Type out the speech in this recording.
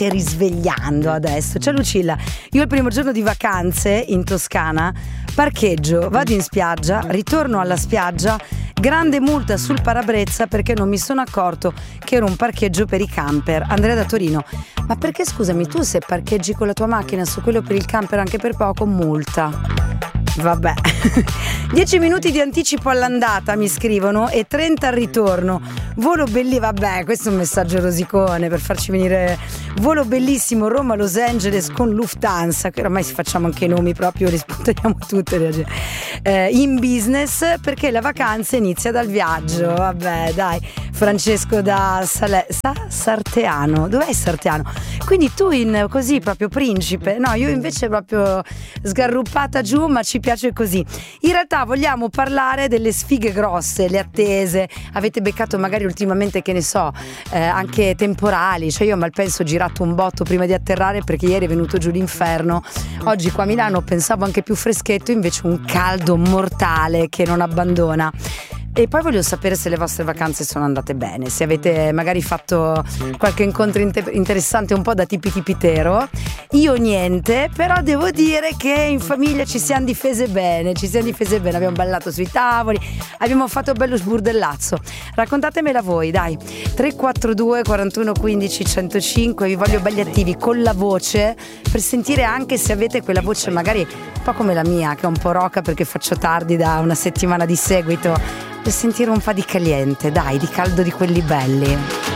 state risvegliando adesso. Ciao Lucilla, io il primo giorno di vacanze in Toscana parcheggio, vado in spiaggia, ritorno alla spiaggia, grande multa sul parabrezza perché non mi sono accorto che era un parcheggio per i camper. Andrea da Torino: ma perché, scusami, tu se parcheggi con la tua macchina su quello per il camper anche per poco, multa? Vabbè. 10 minuti di anticipo all'andata mi scrivono e 30 al ritorno. Volo bellissimo, vabbè, questo è un messaggio rosicone per farci venire. Volo bellissimo Roma-Los Angeles con Lufthansa, che ormai si facciamo anche i nomi proprio, rispondiamo tutte in business, perché la vacanza inizia dal viaggio. Vabbè, dai. Francesco da Sarteano. Dov'è Sarteano? Quindi tu in così proprio principe. No, io invece proprio sgarruppata giù, ma ci piace così. In realtà vogliamo parlare delle sfighe grosse, le attese. Avete beccato magari ultimamente, che ne so, anche temporali. Cioè io a Malpenso ho girato un botto prima di atterrare perché ieri è venuto giù l'inferno. Oggi qua a Milano pensavo anche più freschetto, invece un caldo mortale che non abbandona. E poi voglio sapere se le vostre vacanze sono andate bene, se avete magari fatto qualche incontro interessante un po' da tipitero. Io niente, però devo dire che in famiglia ci siamo difese bene, abbiamo ballato sui tavoli, abbiamo fatto bello sburdellazzo. Raccontatemela voi, dai. 342 41 15 105, vi voglio belli attivi con la voce, per sentire anche se avete quella voce magari un po' come la mia, che è un po' roca perché faccio tardi da una settimana di seguito, per sentire un po' di caliente, dai, di caldo di quelli belli.